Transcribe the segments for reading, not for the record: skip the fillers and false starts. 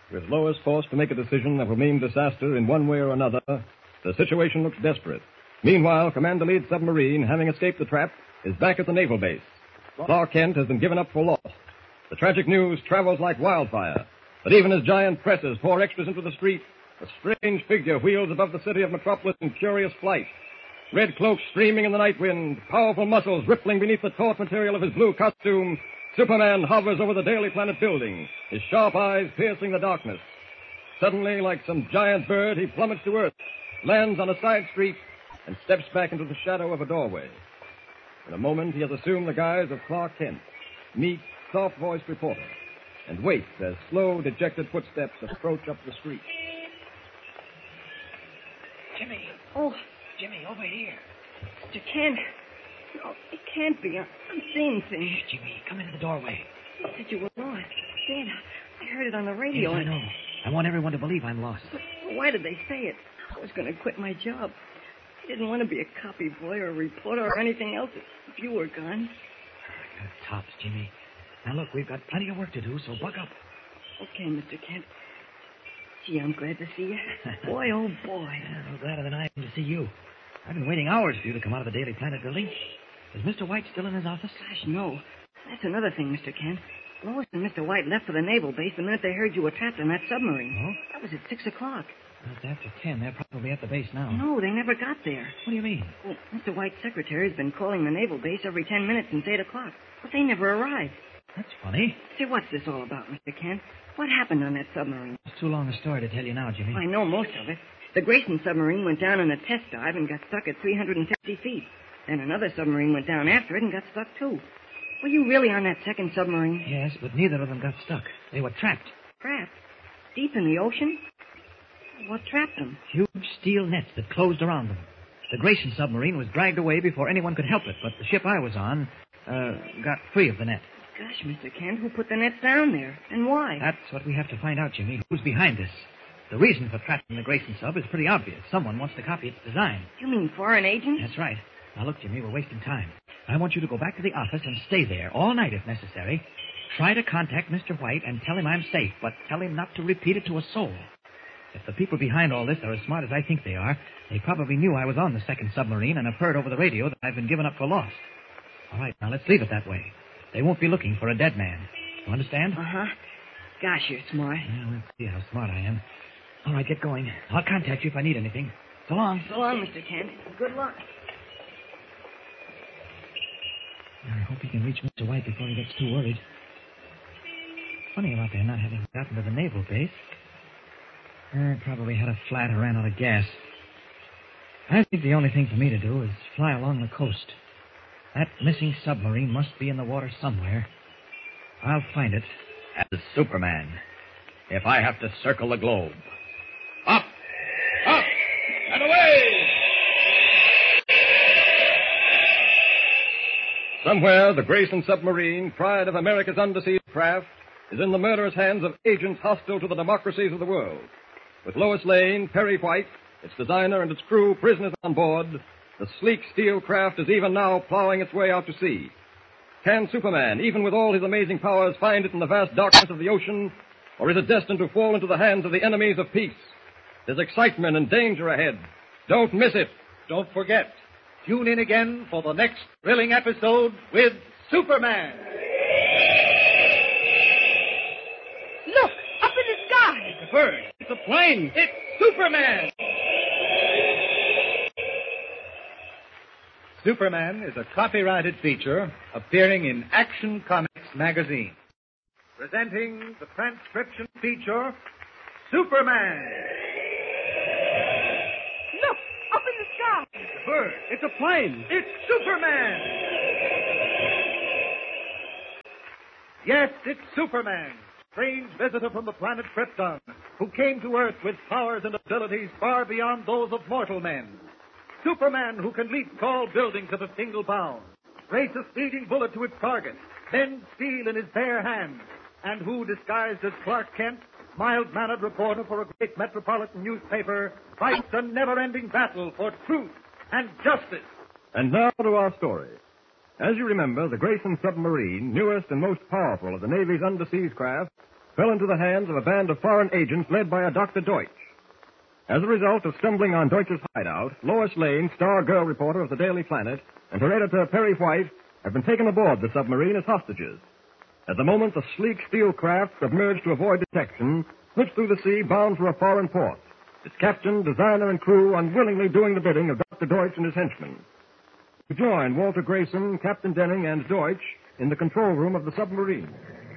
With Lois forced to make a decision that will mean disaster in one way or another, the situation looks desperate. Meanwhile, Commander Lee's submarine, having escaped the trap, is back at the naval base. Clark Kent has been given up for lost. The tragic news travels like wildfire. But even as giant presses pour extras into the street, a strange figure wheels above the city of Metropolis in curious flight. Red cloak streaming in the night wind, powerful muscles rippling beneath the taut material of his blue costume, Superman hovers over the Daily Planet building, his sharp eyes piercing the darkness. Suddenly, like some giant bird, he plummets to earth, lands on a side street, and steps back into the shadow of a doorway. In a moment, he has assumed the guise of Clark Kent, neat, soft-voiced reporter, and waits as slow, dejected footsteps approach up the street. Jimmy. Oh. Jimmy, over here. Mr. Kent. No, it can't be. I'm seeing things. Shh, Jimmy, come into the doorway. You said you were lost. Dad, I heard it on the radio. Yes, I know. I want everyone to believe I'm lost. But why did they say it? I was going to quit my job. I didn't want to be a copy boy or a reporter or anything else if you were gone. Tops, Jimmy. Now, look, we've got plenty of work to do, so buck up. Okay, Mr. Kent. Gee, I'm glad to see you. Boy, oh, boy. Yeah, no gladder than I am to see you. I've been waiting hours for you to come out of the Daily Planet building. Is Mr. White still in his office? Gosh, no. That's another thing, Mr. Kent. Lois and Mr. White left for the naval base the minute they heard you were trapped in that submarine. Oh? That was at 6 o'clock. Well, it's after 10. They're probably at the base now. No, they never got there. What do you mean? Well, Mr. White's secretary's been calling the naval base every 10 minutes since 8 o'clock. But they never arrived. That's funny. Say, what's this all about, Mr. Kent? What happened on that submarine? It's too long a story to tell you now, Jimmy. I know most of it. The Grayson submarine went down in a test dive and got stuck at 350 feet. Then another submarine went down after it and got stuck, too. Were you really on that second submarine? Yes, but neither of them got stuck. They were trapped. Trapped? Deep in the ocean? What trapped them? Huge steel nets that closed around them. The Grayson submarine was dragged away before anyone could help it, but the ship I was on got free of the net. Gosh, Mr. Kent, who put the nets down there? And why? That's what we have to find out, Jimmy. Who's behind this? The reason for trapping the Grayson sub is pretty obvious. Someone wants to copy its design. You mean foreign agents? That's right. Now, look, Jimmy, we're wasting time. I want you to go back to the office and stay there all night if necessary. Try to contact Mr. White and tell him I'm safe, but tell him not to repeat it to a soul. If the people behind all this are as smart as I think they are, they probably knew I was on the second submarine and have heard over the radio that I've been given up for lost. All right, now let's leave it that way. They won't be looking for a dead man. You understand? Uh-huh. Gosh, you're smart. Yeah, let's see how smart I am. All right, get going. I'll contact you if I need anything. So long. So long, Mr. Kent. Good luck. I hope he can reach Mr. White before he gets too worried. Funny about their not having gotten to the naval base. Probably had a flat or ran out of gas. I think the only thing for me to do is fly along the coast. That missing submarine must be in the water somewhere. I'll find it. As Superman, if I have to circle the globe. Up! Up! And away! Somewhere, the Grayson submarine, pride of America's undersea craft, is in the murderous hands of agents hostile to the democracies of the world. With Lois Lane, Perry White, its designer, and its crew prisoners on board, the sleek steel craft is even now plowing its way out to sea. Can Superman, even with all his amazing powers, find it in the vast darkness of the ocean, or is it destined to fall into the hands of the enemies of peace? There's excitement and danger ahead. Don't miss it. Don't forget, tune in again for the next thrilling episode with Superman. Look, up in the sky. It's a bird. It's a plane. It's Superman. Superman is a copyrighted feature appearing in Action Comics magazine. Presenting the transcription feature, Superman. Look, up in the sky. It's a bird. It's a plane. It's Superman. Yes, it's Superman, strange visitor from the planet Krypton, who came to Earth with powers and abilities far beyond those of mortal men. Superman who can leap tall buildings at a single bound, race a speeding bullet to its target, bend steel in his bare hands, and who, disguised as Clark Kent, mild-mannered reporter for a great metropolitan newspaper, fights a never-ending battle for truth and justice. And now to our story. As you remember, the Grayson submarine, newest and most powerful of the Navy's underseas craft, fell into the hands of a band of foreign agents led by a Dr. Deutsch. As a result of stumbling on Deutsch's hideout, Lois Lane, star girl reporter of the Daily Planet, and her editor, Perry White, have been taken aboard the submarine as hostages. At the moment, the sleek steel craft, submerged to avoid detection, slips through the sea bound for a foreign port. Its captain, designer, and crew unwillingly doing the bidding of Dr. Deutsch and his henchmen. To join Walter Grayson, Captain Denning, and Deutsch in the control room of the submarine.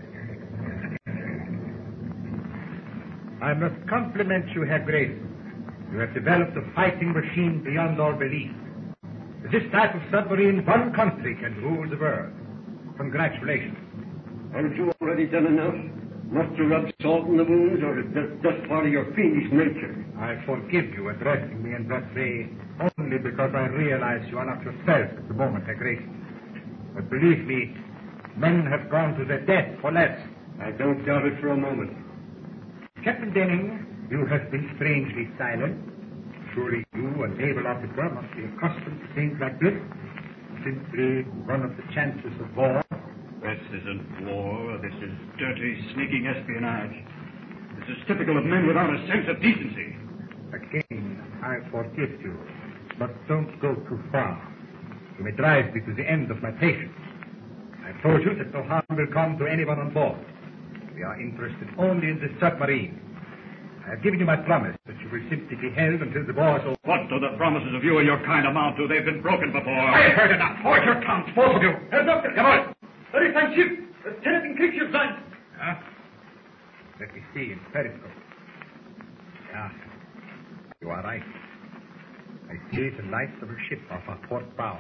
I must compliment you, Herr Grayson. You have developed a fighting machine beyond all belief. With this type of submarine, one country can rule the world. Congratulations. Haven't you already done enough? Must you rub salt in the wounds, or is that just part of your fiendish nature? I forgive you addressing me in that way only because I realize you are not yourself at the moment, Herr Grayson. But believe me, men have gone to their death for less. I don't doubt it for a moment. Captain Denning, you have been strangely silent. Surely you, a naval officer, must be accustomed to things like this. Simply one of the chances of war. This isn't war. This is dirty, sneaking espionage. This is typical of men without a sense of decency. Again, I forgive you. But don't go too far. You may drive me to the end of my patience. I told you that no harm will come to anyone on board. We are interested only in the submarine. I have given you my promise that you will simply be held until the war is over. What do the promises of you and your kind amount to? They've been broken before. I have heard enough. Hold your tongues, both of you. Herr Doktor, jawohl. Da ist ein Schiff. Das kann ein Kriegsschiff sein. Huh? Let me see in periscope. Yeah, you are right. I see the lights of a ship off our port bow.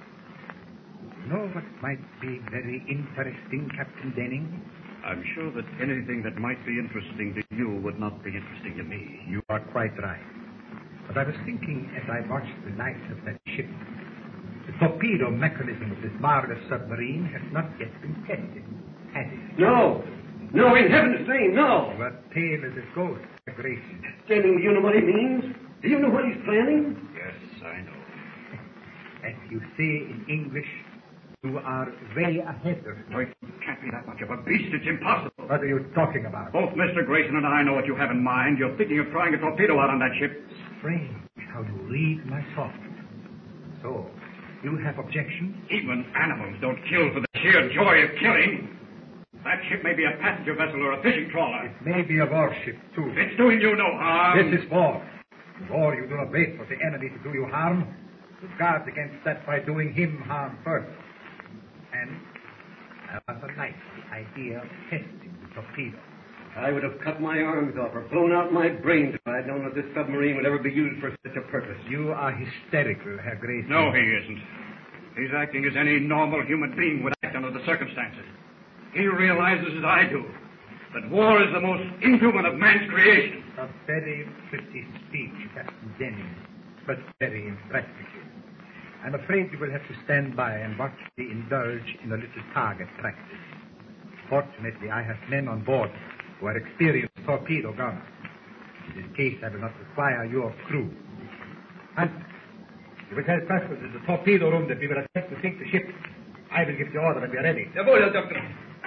You know what might be very interesting, Captain Denning? I'm sure that anything that might be interesting to you would not be interesting to me. You are quite right. But I was thinking as I watched the lights of that ship, the torpedo mechanism of this marvelous submarine has not yet been tested, has it? No! No, in heaven's name, no! You are pale as a ghost, Grayson. Denning, do you know what he means? Do you know what he's planning? Yes, I know. As you say in English, you are way ahead of me. No, you can't be that much of a beast. It's impossible. What are you talking about? Both Mr. Grayson and I know what you have in mind. You're thinking of trying a torpedo out on that ship. Strange how you read my thoughts. So, you have objections? Even animals don't kill for the sheer joy of killing. That ship may be a passenger vessel or a fishing trawler. It may be a warship, too. It's doing you no harm. This is war. In war, you do not wait for the enemy to do you harm. You guard against that by doing him harm first. And I rather like the idea of testing the torpedo. I would have cut my arms off or blown out my brains if I had known that this submarine would ever be used for such a purpose. You are hysterical, Herr Grayson. No, he isn't. He's acting as any normal human being would act under the circumstances. He realizes, as I do, that war is the most inhuman of man's creation. A very pretty speech, Captain Denning, but very impractical. I'm afraid you will have to stand by and watch me indulge in a little target practice. Fortunately, I have men on board who are experienced torpedo gunners. In this case, I will not require your crew. And you will tell Prescott in the torpedo room that we will attempt to sink the ship. I will give the order when we are ready. Jawohl, Herr Doktor.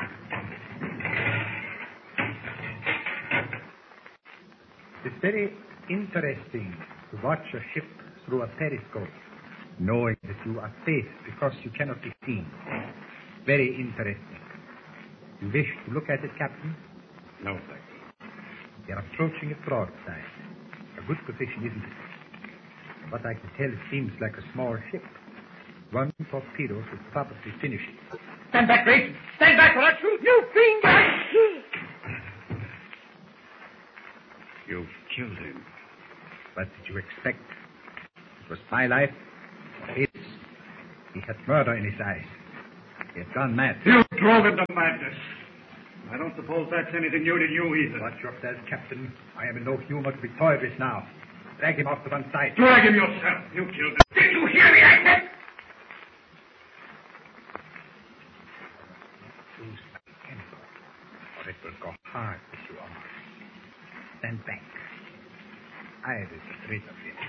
It's very interesting to watch a ship through a periscope, knowing that you are safe because you cannot be seen. Very interesting. You wish to look at it, Captain? No, thank you. They are approaching it broadside. A good position, isn't it? From what I can tell, it seems like a small ship. One torpedo should probably finish it. Stand back, Grayson. Stand back, or I'll shoot you, fiend! You've killed him. What did you expect? It was my life. His. He had murder in his eyes. He had gone mad. You drove him to madness. I don't suppose that's anything new to you either. Watch yourself, Captain. I am in no humor to be toyed with now. Drag him off to one side. Drag him yourself. You killed him. Did you hear me? I said... Lose my temper, or it will go hard with you all. Stand back. I will get rid of him.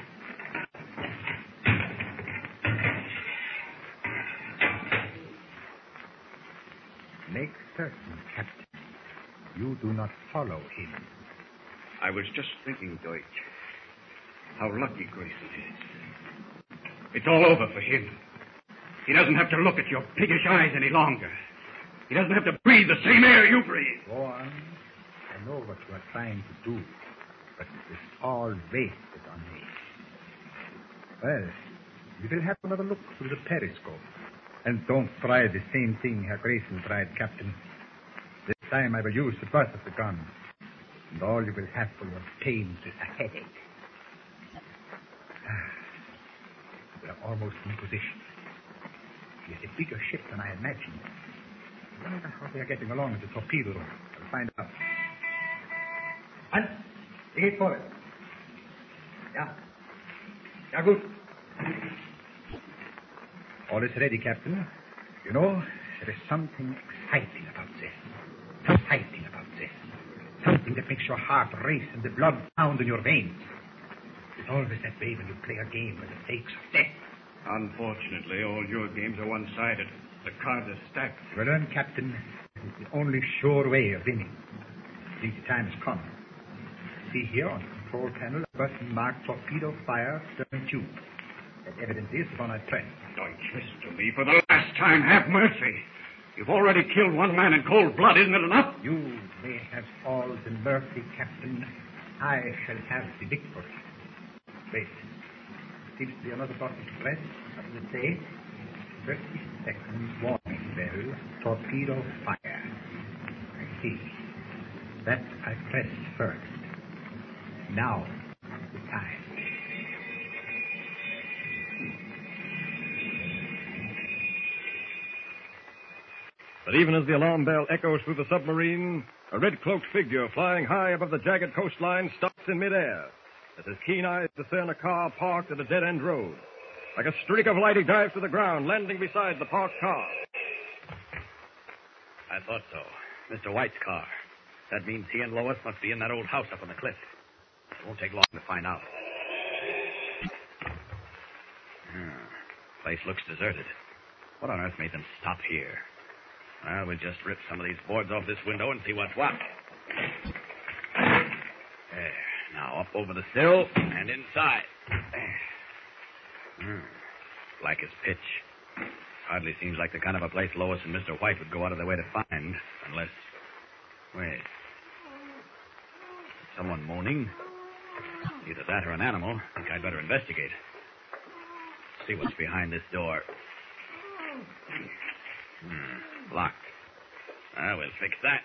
Make certain, Captain, you you do not follow him. I was just thinking, Deutsch, how lucky Grayson is. It's all over for him. He doesn't have to look at your piggish eyes any longer. He doesn't have to breathe the same air you breathe. Go on. I know what you are trying to do, but it is all wasted on me. Well, you will have another look through the periscope. And don't try the same thing Herr Grayson tried, Captain. This time I will use the butt of the gun. And all you will have for your pains is a headache. We are almost in position. It is a bigger ship than I imagined. I wonder how they are getting along with the torpedo room. I'll find out. Hans, geht vor. Ja. Ja, gut. All is ready, Captain. You know, there is something exciting about this. Exciting about this. Something that makes your heart race and the blood pound in your veins. It's always that way when you play a game with the stakes of death. Unfortunately, all your games are one-sided. The cards are stacked. Well done, Captain. It is the only sure way of winning. I think the time has come. See here on the control panel a button marked torpedo fire stern tube. That evidently is the one I pressed. Deutsch, listen to me. For the last time, have mercy. You've already killed one man in cold blood. Isn't it enough? You may have all the mercy, Captain. I shall have the victory. Wait. Seems to be another button to press. What does it say? 30 seconds warning bell. Torpedo fire. I see. That I pressed first. Now, the time. But even as the alarm bell echoes through the submarine, a red-cloaked figure flying high above the jagged coastline stops in midair as his keen eyes discern a car parked at a dead-end road. Like a streak of light, he dives to the ground, landing beside the parked car. I thought so. Mr. White's car. That means he and Lois must be in that old house up on the cliff. It won't take long to find out. Place looks deserted. What on earth made them stop here? Well, we'll just rip some of these boards off this window and see what's what. There. Now up over the sill and inside. There. Black as pitch. Hardly seems like the kind of a place Lois and Mr. White would go out of their way to find. Unless... Wait. Someone moaning? Either that or an animal. I think I'd better investigate. See what's behind this door. Locked. We'll fix that.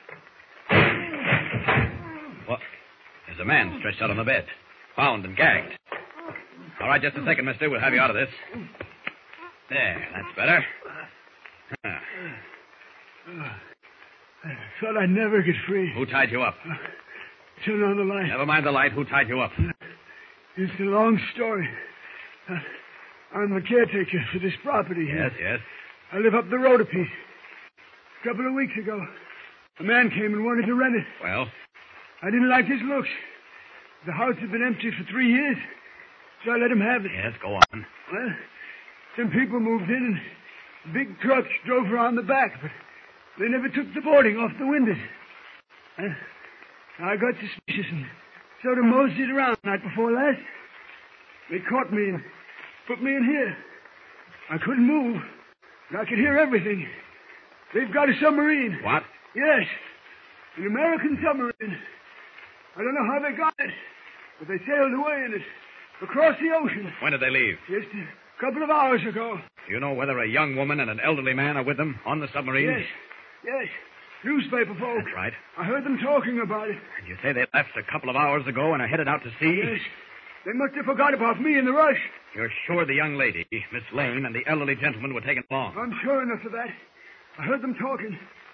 What? There's a man stretched out on the bed. Bound and gagged. All right, just a second, mister. We'll have you out of this. There, that's better. I thought I'd never get free. Who tied you up? Turn on the light. Never mind the light. Who tied you up? It's a long story. I'm the caretaker for this property here. Yes. I live up the road a piece. A couple of weeks ago, a man came and wanted to rent it. Well? I didn't like his looks. The house had been empty for 3 years, so I let him have it. Yes, go on. Well, some people moved in and big trucks drove around the back, but they never took the boarding off the windows. I got suspicious and sort of moseyed around night before last. They caught me and put me in here. I couldn't move, but I could hear everything. They've got a submarine. What? Yes, an American submarine. I don't know how they got it, but they sailed away in it, across the ocean. When did they leave? Just a couple of hours ago. Do you know whether a young woman and an elderly man are with them on the submarine? Yes. Newspaper folk. That's right. I heard them talking about it. And you say they left a couple of hours ago and are headed out to sea? Yes. They must have forgot about me in the rush. You're sure the young lady, Miss Lane, and the elderly gentleman were taken along? I'm sure enough of that. I heard them talking.